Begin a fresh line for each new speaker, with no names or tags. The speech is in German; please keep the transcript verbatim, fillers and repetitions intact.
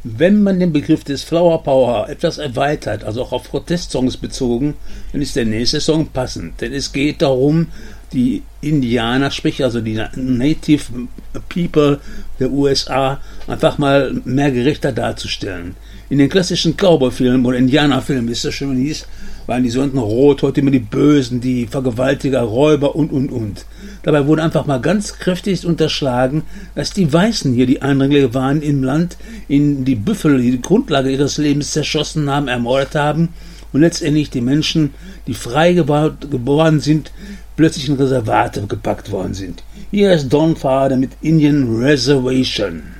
Wenn man den Begriff des Flower Power etwas erweitert, also auch auf Protestsongs bezogen, dann ist der nächste Song passend. Denn es geht darum, die Indianer, sprich also die Native People der U S A, einfach mal mehr gerechter darzustellen. In den klassischen Cowboy-Filmen oder Indianerfilmen, wie es so schön hieß, waren die Sonden rot, heute immer die Bösen, die Vergewaltiger, Räuber und, und, und. Dabei wurde einfach mal ganz kräftig unterschlagen, dass die Weißen hier die Eindringlinge waren im Land, in die Büffel, die die Grundlage ihres Lebens zerschossen haben, ermordet haben und letztendlich die Menschen, die frei geboren sind, plötzlich in Reservate gepackt worden sind. Hier ist Don Fader mit Indian Reservation.